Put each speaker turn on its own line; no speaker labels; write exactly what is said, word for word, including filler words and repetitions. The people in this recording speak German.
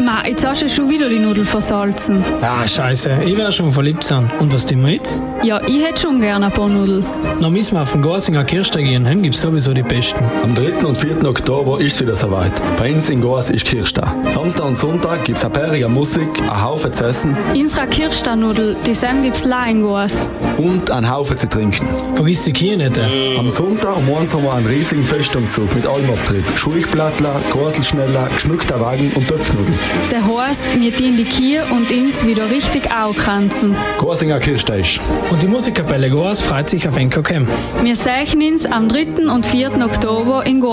Ma, jetzt hast du schon wieder die Nudeln versalzen.
Ah, scheiße, ich werde schon verliebt sein. Und was tun wir jetzt?
Ja, ich hätte schon gerne ein paar Nudeln.
Dann müssen wir auf den Garsinger Kirchtag gehen, heim gibt's sowieso die besten.
Am dritten und vierten Oktober ist es wieder soweit. Bei uns in Gors ist Kirchtag. Samstag und Sonntag gibt's eine bärige Musik, einen Haufen zu essen.
Unsere Kirchtag-Nudel, die Sam gibt's la in Goas.
Und einen Haufen zu trinken.
Vergiss die Kühe nicht. Äh.
Am Sonntag um eins haben wir einen riesigen Festumzug mit allem Abtrieb. Schulchblattler, Korselschneller, geschmückter Wagen und Töpfnudeln.
Das heisst, wir dienen die Kühe und uns wieder richtig aufkranzen.
Garsinger Kirchtag.
Und die Musikkapelle Gors freut sich auf N K K.
Wir sehen uns am dritten und vierten Oktober in Goas.